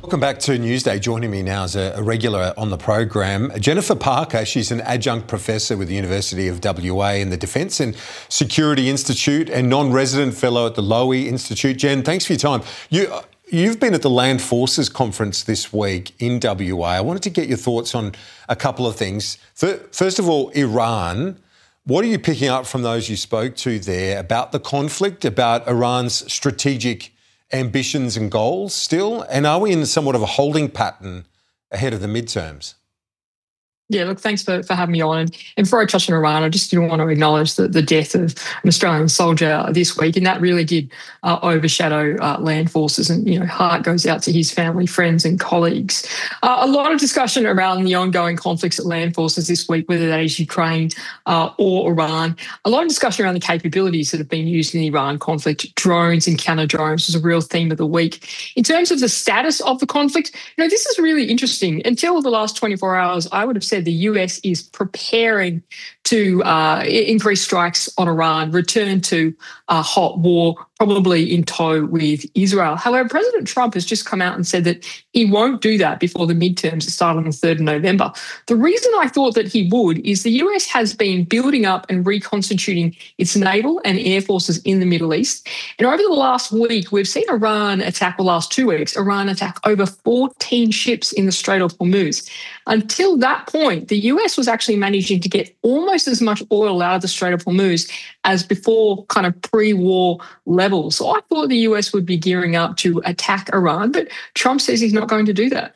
Welcome back to Newsday. Joining me now is a regular on the program, Jennifer Parker. She's an adjunct professor with the University of WA in the Defence and Security Institute and non-resident fellow at the Lowy Institute. Jen, thanks for your time. You've been at the Land Forces Conference this week in WA. I wanted to get your thoughts on a couple of things. First of all, Iran. What are you picking up from those you spoke to there about the conflict, about Iran's strategic ambitions and goals still? And are we in somewhat of a holding pattern ahead of the midterms? Yeah, look, thanks for having me on. And before I touch on Iran, I just didn't want to acknowledge the death of an Australian soldier this week. And that really did overshadow Land Forces. And, heart goes out to his family, friends and colleagues. A lot of discussion around the ongoing conflicts at Land Forces this week, whether that is Ukraine or Iran. A lot of discussion around the capabilities that have been used in the Iran conflict. Drones and counter drones was a real theme of the week. In terms of the status of the conflict, this is really interesting. Until the last 24 hours, I would have said the US is preparing to increase strikes on Iran, return to a hot war, probably in tow with Israel. However, President Trump has just come out and said that he won't do that before the midterms that start on the 3rd of November. The reason I thought that he would is the US has been building up and reconstituting its naval and air forces in the Middle East. And over the last week, we've seen Iran attack, the last 2 weeks, Iran attack over 14 ships in the Strait of Hormuz. Until that point, the US was actually managing to get almost as much oil out of the Strait of Hormuz as before kind of pre-war levels. So I thought the US would be gearing up to attack Iran, but Trump says he's not going to do that.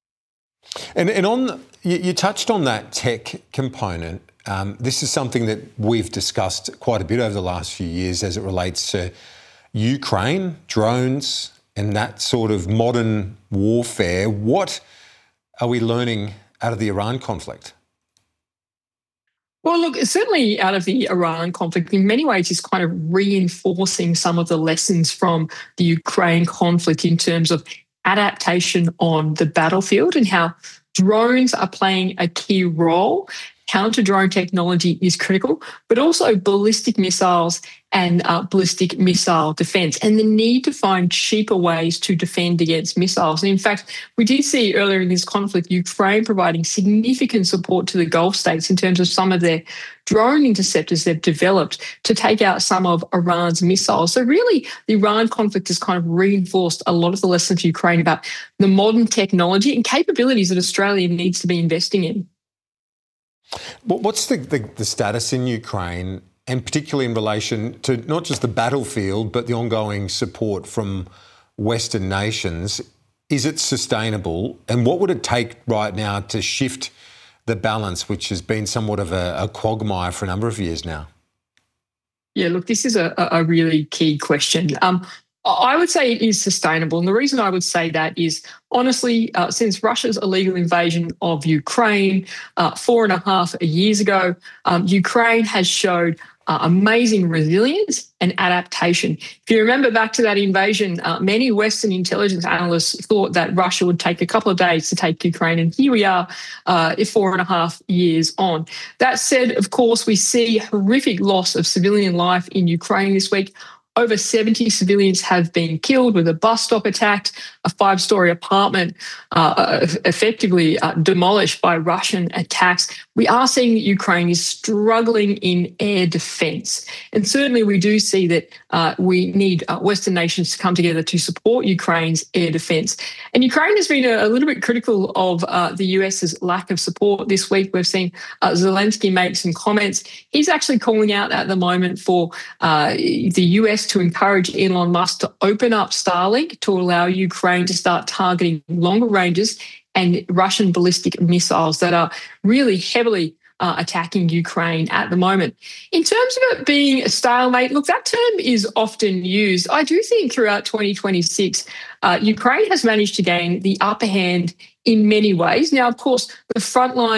And you touched on that tech component. This is something that we've discussed quite a bit over the last few years as it relates to Ukraine, drones, and that sort of modern warfare. What are we learning out of the Iran conflict? Well, look, certainly out of the Iran conflict, in many ways, is kind of reinforcing some of the lessons from the Ukraine conflict in terms of adaptation on the battlefield and how drones are playing a key role. Counter-drone technology is critical, but also ballistic missiles and ballistic missile defence, and the need to find cheaper ways to defend against missiles. And in fact, we did see earlier in this conflict, Ukraine providing significant support to the Gulf states in terms of some of their drone interceptors they've developed to take out some of Iran's missiles. So really, the Iran conflict has kind of reinforced a lot of the lessons of Ukraine about the modern technology and capabilities that Australia needs to be investing in. What's the status in Ukraine, and particularly in relation to not just the battlefield, but the ongoing support from Western nations? Is it sustainable? And what would it take right now to shift the balance, which has been somewhat of a quagmire for a number of years now? Yeah, look, this is a really key question. I would say it is sustainable. And the reason I would say that is, honestly, since Russia's illegal invasion of Ukraine 4.5 years ago, Ukraine has showed amazing resilience and adaptation. If you remember back to that invasion, many Western intelligence analysts thought that Russia would take a couple of days to take Ukraine, and here we are 4.5 years on. That said, of course, we see horrific loss of civilian life in Ukraine this week. Over 70 civilians have been killed with a bus stop attacked, a 5-story apartment effectively demolished by Russian attacks. We are seeing that Ukraine is struggling in air defence. And certainly we do see that we need Western nations to come together to support Ukraine's air defence. And Ukraine has been a little bit critical of the US's lack of support this week. We've seen Zelensky make some comments. He's actually calling out at the moment for the US to encourage Elon Musk to open up Starlink to allow Ukraine to start targeting longer ranges and Russian ballistic missiles that are really heavily attacking Ukraine at the moment. In terms of it being a stalemate, look, that term is often used. I do think throughout 2026, Ukraine has managed to gain the upper hand in many ways. Now, of course, the frontline